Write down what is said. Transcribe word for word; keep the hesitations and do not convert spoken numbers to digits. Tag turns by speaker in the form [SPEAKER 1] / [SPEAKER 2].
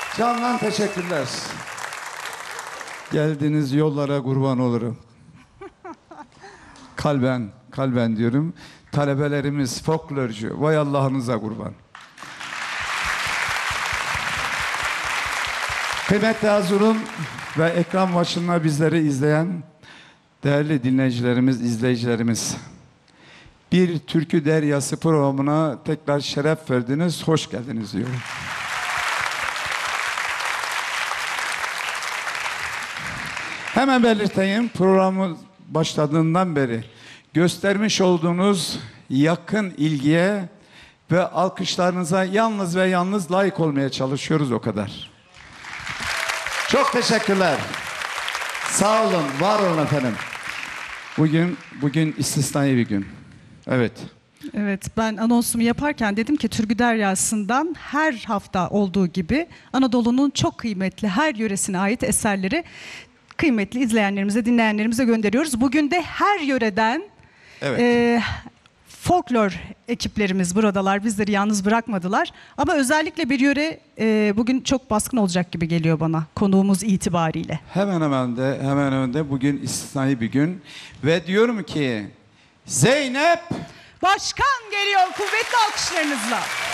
[SPEAKER 1] Candan teşekkürler. Geldiğiniz yollara kurban olurum. Kalben, kalben diyorum. Talebelerimiz folklorcu. Vay Allah'ınıza kurban. Kıymetli Hazurun ve ekran başında bizleri izleyen değerli dinleyicilerimiz, izleyicilerimiz. Bir Türkü Deryası programına tekrar şeref verdiniz, hoş geldiniz diyorum. Hemen belirteyim, programı başladığından beri göstermiş olduğunuz yakın ilgiye ve alkışlarınıza yalnız ve yalnız layık olmaya çalışıyoruz, o kadar. Çok teşekkürler. Sağ olun, var olun efendim. Bugün, bugün istisnai bir gün. Evet.
[SPEAKER 2] Evet, ben anonsumu yaparken dedim ki Türkü Deryası'ndan her hafta olduğu gibi Anadolu'nun çok kıymetli her yöresine ait eserleri kıymetli izleyenlerimize, dinleyenlerimize gönderiyoruz. Bugün de her yöreden
[SPEAKER 1] Evet.
[SPEAKER 2] e, folklor ekiplerimiz buradalar. Bizleri yalnız bırakmadılar. Ama özellikle bir yöre e, bugün çok baskın olacak gibi geliyor bana konuğumuz itibariyle.
[SPEAKER 1] Hemen hemen de hemen hemen de bugün istisnai bir gün ve diyorum ki Zeynep
[SPEAKER 2] Başkan geliyor kuvvetli alkışlarınızla.